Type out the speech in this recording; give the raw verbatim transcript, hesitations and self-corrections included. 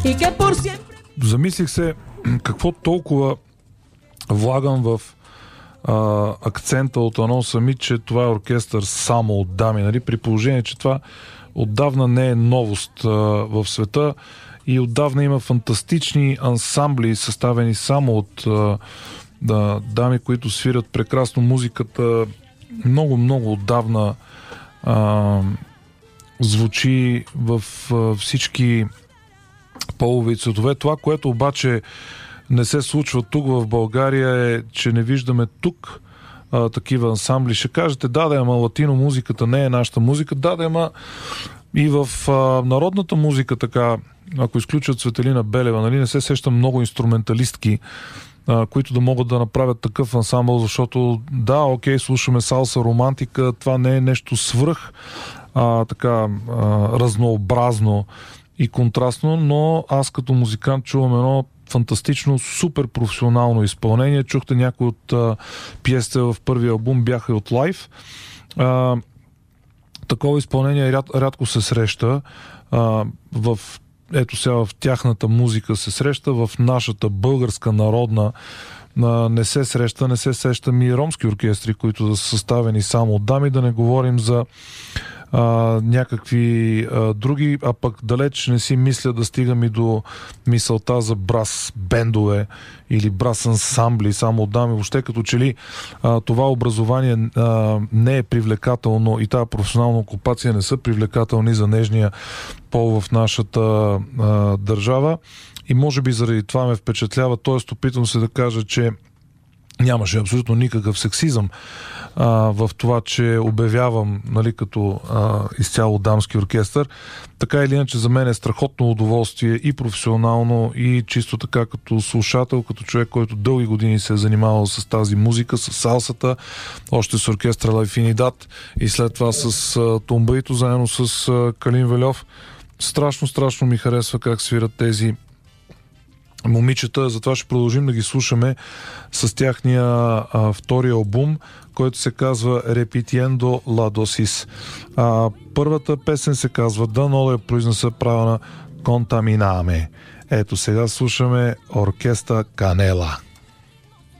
Замислих се какво толкова влагам в а, акцента от Анон Сами, че това е оркестър само от дами, нали? При положение, че това отдавна не е новост а, в света и отдавна има фантастични ансамбли, съставени само от а, да, дами, които свирят прекрасно музиката. Много, много отдавна а, звучи в а, всички полове и цветове. Това, което обаче не се случва тук в България е, че не виждаме тук а, такива ансамбли. Ще кажете, да, да, ама латино музиката не е нашата музика. Да, да, ама и в а, народната музика така, ако изключат Цветелина Белева, нали, не се сещам много инструменталистки, а, които да могат да направят такъв ансамбъл, защото да, окей, слушаме салса, романтика, това не е нещо свръх а, така а, разнообразно и контрастно, но аз като музикант чувам едно фантастично, супер професионално изпълнение. Чухте някои от а, пиесите в първия албум, бяха и от лайв. А, такова изпълнение ряд, рядко се среща. А, в, ето сега в тяхната музика се среща, в нашата българска народна а, не се среща, не се среща и ромски оркестри, които са съставени само от дами, да не говорим за А, някакви а, други, а пък далеч не си мисля да стигам и до мисълта за брас бендове или брас ансамбли, само отдам и въобще като че ли а, това образование а, не е привлекателно и тази професионална окупация не са привлекателни за нежния пол в нашата а, държава и може би заради това ме впечатлява, т.е. опитвам се да кажа, че нямаше абсолютно никакъв сексизъм а, в това, че обявявам, нали, като а, изцяло дамски оркестър. Така или иначе за мен е страхотно удоволствие и професионално, и чисто така като слушател, като човек, който дълги години се е занимавал с тази музика, с салсата, още с оркестра Ла Инфинидад и след това с а, Тумбаито, заедно с а, Калин Вельов. Страшно, страшно ми харесва как свират тези момичета, затова ще продължим да ги слушаме с тяхния а, втори албум, който се казва Repitiendo la dosis. А, първата песен се казва, дано да я произнеса правилна, Contaminame. Ето сега слушаме оркестър Канела.